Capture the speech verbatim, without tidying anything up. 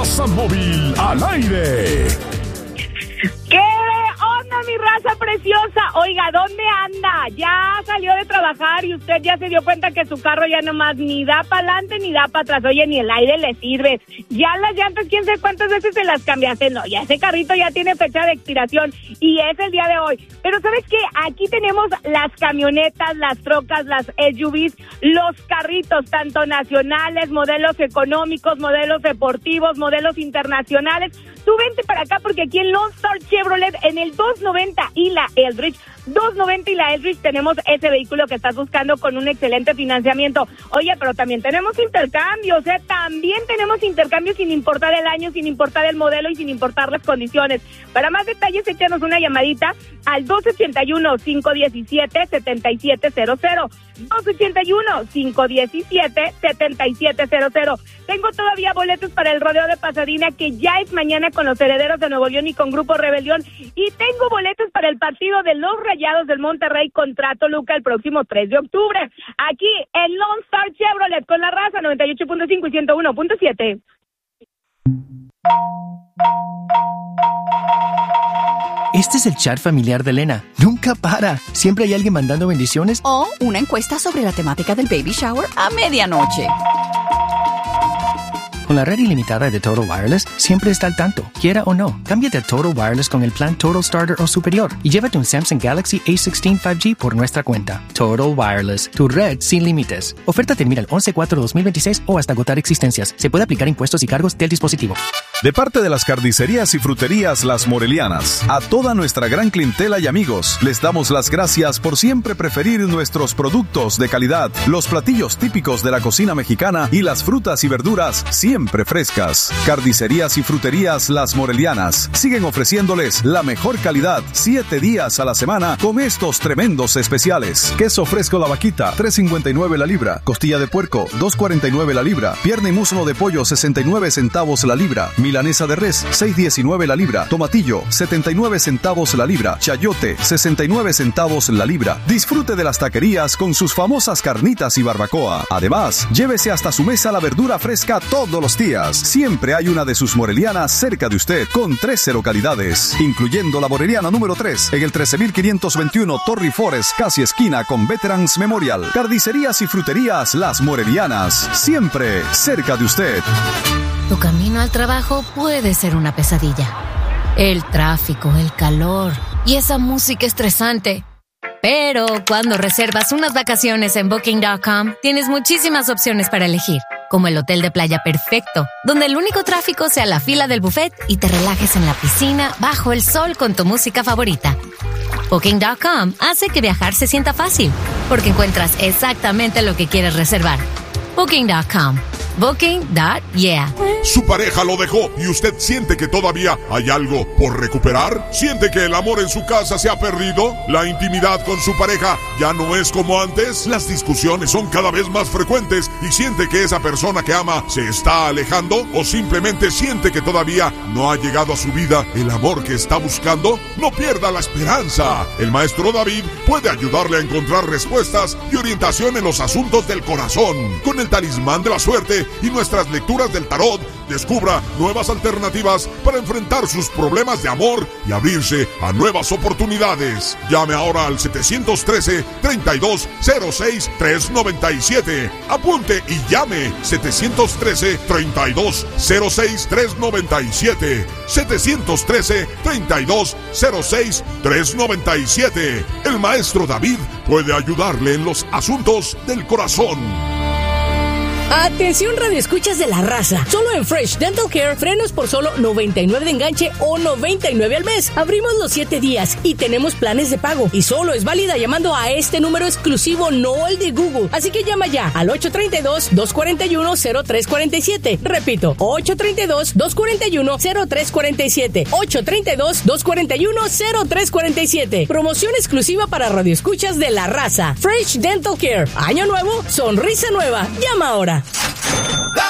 Raza Móvil al aire. ¿Qué onda, mi raza preciosa? Oiga, ¿dónde anda? Ya salió de trabajar y usted ya se dio cuenta que su carro ya nomás ni da para adelante ni da para atrás. Oye, ni el aire le sirve. Ya las llantas, quién sabe cuántas veces se las cambiaste. No, ya ese carrito ya tiene fecha de expiración y es el día de hoy. Pero ¿sabes qué? Aquí tenemos las camionetas, las trocas, las S U Vs, los carritos, tanto nacionales, modelos económicos, modelos deportivos, modelos internacionales. Tú vente para acá porque aquí en Lone Star Chevrolet, en el doscientos noventa y la Eldridge, doscientos noventa y la Eldridge, tenemos ese vehículo que estás buscando con un excelente financiamiento. Oye, pero también tenemos intercambios, ¿eh? También tenemos intercambios sin importar el año, sin importar el modelo y sin importar las condiciones. Para más detalles, échanos una llamadita al dos ochenta y uno, cinco diecisiete, setenta y siete cero cero. dos ochenta y uno, cinco diecisiete, setenta y siete cero cero. Tengo todavía boletos para el rodeo de Pasadena, que ya es mañana con los Herederos de Nuevo León y con Grupo Rebelión. Y tengo boletos para el partido de los Rayados del Monterrey contra Toluca el próximo tres de octubre. Aquí en Lone Star Chevrolet con la raza noventa y ocho punto cinco y ciento uno punto siete. Este es el chat familiar de Elena. Nunca para. Siempre hay alguien mandando bendiciones. O una encuesta sobre la temática del baby shower a medianoche. Con la red ilimitada de Total Wireless, siempre está al tanto, quiera o no. Cámbiate a Total Wireless con el plan Total Starter o superior y llévate un Samsung Galaxy A dieciséis cinco G por nuestra cuenta. Total Wireless, tu red sin límites. Oferta termina el once cuatro de dos mil veintiséis o hasta agotar existencias. Se puede aplicar impuestos y cargos del dispositivo. De parte de las carnicerías y fruterías Las Morelianas, a toda nuestra gran clientela y amigos, les damos las gracias por siempre preferir nuestros productos de calidad, los platillos típicos de la cocina mexicana y las frutas y verduras siempre frescas. Carnicerías y fruterías Las Morelianas siguen ofreciéndoles la mejor calidad siete días a la semana con estos tremendos especiales. Queso fresco La Vaquita, tres cincuenta y nueve la libra. Costilla de puerco, dos cuarenta y nueve la libra. Pierna y muslo de pollo, sesenta y nueve centavos la libra. Milanesa de res, seis diecinueve la libra. Tomatillo, setenta y nueve centavos la libra. Chayote, sesenta y nueve centavos la libra. Disfrute de las taquerías con sus famosas carnitas y barbacoa. Además, llévese hasta su mesa la verdura fresca todos los días. Siempre hay una de sus morelianas cerca de usted con trece localidades, incluyendo la Moreliana número tres en el trece mil quinientos veintiuno Torrey Forest, casi esquina con Veterans Memorial. Carnicerías y fruterías Las Morelianas, siempre cerca de usted. Tu camino al trabajo puede ser una pesadilla. El tráfico, el calor y esa música estresante. Pero cuando reservas unas vacaciones en Booking punto com, tienes muchísimas opciones para elegir, como el hotel de playa perfecto, donde el único tráfico sea la fila del buffet y te relajes en la piscina bajo el sol con tu música favorita. Booking punto com hace que viajar se sienta fácil, porque encuentras exactamente lo que quieres reservar. Booking punto com. Booking. Yeah. ¿Su pareja lo dejó y usted siente que todavía hay algo por recuperar? ¿Siente que el amor en su casa se ha perdido? ¿La intimidad con su pareja ya no es como antes? ¿Las discusiones son cada vez más frecuentes y siente que esa persona que ama se está alejando? ¿O simplemente siente que todavía no ha llegado a su vida el amor que está buscando? No pierda la esperanza. El maestro David puede ayudarle a encontrar respuestas y orientación en los asuntos del corazón. Con el talismán de la suerte y nuestras lecturas del tarot, descubra nuevas alternativas para enfrentar sus problemas de amor y abrirse a nuevas oportunidades. Llame ahora al siete uno tres, tres dos cero seis, tres nueve siete. Apunte y llame siete uno tres, tres dos cero seis, tres nueve siete. siete uno tres, tres dos cero seis, tres nueve siete. El maestro David puede ayudarle en los asuntos del corazón. Atención, radioescuchas de la raza. Solo en Fresh Dental Care, frenos por solo noventa y nueve de enganche o noventa y nueve al mes. Abrimos los siete días y tenemos planes de pago. Y solo es válida llamando a este número exclusivo, no el de Google. Así que llama ya al ocho tres dos, dos cuatro uno, cero tres cuatro siete. Repito, ocho tres dos, dos cuatro uno, cero tres cuatro siete. ocho tres dos, dos cuatro uno, cero tres cuatro siete. Promoción exclusiva para radioescuchas de la raza. Fresh Dental Care. Año nuevo, sonrisa nueva. Llama ahora.